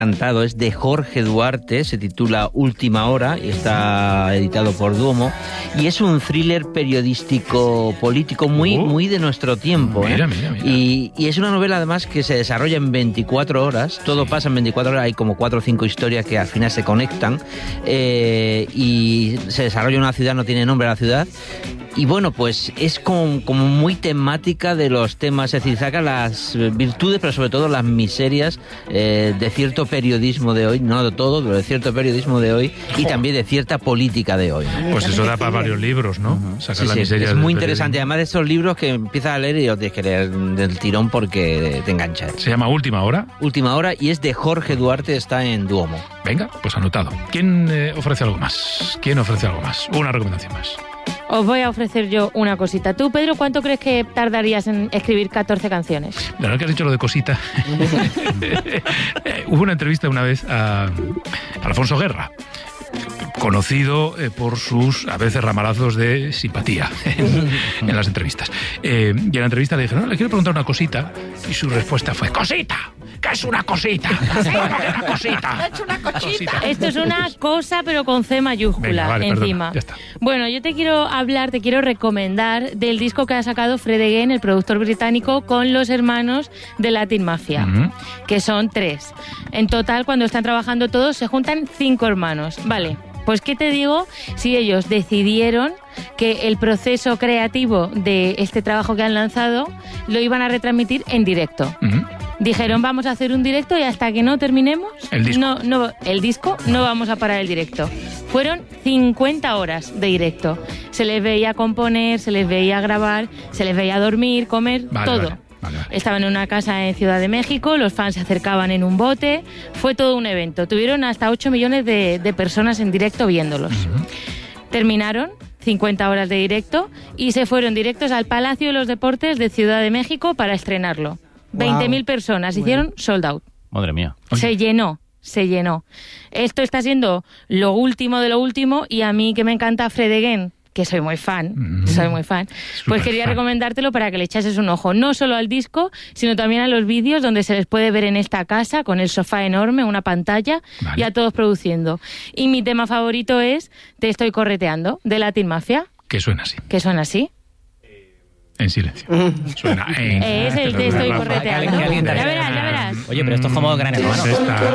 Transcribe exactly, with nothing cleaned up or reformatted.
Cantado, es de Jorge Duarte, se titula Última Hora y está editado por Duomo, y es un thriller periodístico político muy, oh. muy de nuestro tiempo. Mira, ¿eh? mira, mira. Y, y es una novela además que se desarrolla en veinticuatro horas, todo sí. pasa en veinticuatro horas, hay como cuatro o cinco historias que al final se conectan, eh, y se desarrolla en una ciudad, no tiene nombre la ciudad. Y bueno, pues es como, como muy temática de los temas, es decir, saca las virtudes, pero sobre todo las miserias eh, de cierto periodismo de hoy, no de todo, pero de cierto periodismo de hoy y también de cierta política de hoy. Pues eso da para varios libros, ¿no? Uh-huh. Sacar sí, las sí, miserias es muy del interesante, periodismo. además de estos libros que empiezas a leer y los tienes que leer del tirón porque te enganchas. Se llama Última Hora. Última Hora y es de Jorge Duarte, está en Duomo. Venga, pues anotado. ¿Quién eh, ofrece algo más? ¿Quién ofrece algo más? Una recomendación más. Os voy a ofrecer yo una cosita. Tú, Pedro, ¿cuánto crees que tardarías en escribir catorce canciones? La verdad que has dicho lo de cosita. Hubo una entrevista una vez a, a Alfonso Guerra, conocido eh, por sus, a veces, ramalazos de simpatía en, en las entrevistas. Eh, y en la entrevista le dije, no, le quiero preguntar una cosita, y su respuesta fue, ¡cosita! ¿Qué es una cosita? ¿Qué es una cosita? Es una cosita. Esto es una cosa, pero con C mayúscula. Venga, vale, encima. Perdona, ya está. Bueno, yo te quiero hablar, te quiero recomendar del disco que ha sacado Fred Again, el productor británico, con los hermanos de Latin Mafia, uh-huh. que son tres. En total, cuando están trabajando todos, se juntan cinco hermanos. Vale. Pues, ¿qué te digo si ellos decidieron que el proceso creativo de este trabajo que han lanzado lo iban a retransmitir en directo? Uh-huh. Dijeron, vamos a hacer un directo y hasta que no terminemos, el disco, no, no, el disco no vamos a parar el directo. Fueron cincuenta horas de directo. Se les veía componer, se les veía grabar, se les veía dormir, comer, vale, todo. Vale. Vale, vale. Estaban en una casa en Ciudad de México, los fans se acercaban en un bote, fue todo un evento. Tuvieron hasta ocho millones de, de personas en directo viéndolos. Uh-huh. Terminaron cincuenta horas de directo y se fueron directos al Palacio de los Deportes de Ciudad de México para estrenarlo. Wow. veinte mil personas, bueno. Hicieron sold out. Madre mía. Oye. Se llenó, se llenó. Esto está siendo lo último de lo último y a mí que me encanta Fred Again, que soy muy fan, mm. soy muy fan, Super pues quería fan. recomendártelo para que le echases un ojo, no solo al disco, sino también a los vídeos donde se les puede ver en esta casa, con el sofá enorme, una pantalla, vale. y a todos produciendo. Y mi tema favorito es Te estoy correteando, de Latin Mafia. Que suena así. Que suena así. En silencio. Suena en... Es el Te estoy correteando. Ya verás, ya verás. Oye, pero esto es como Gran Hermano.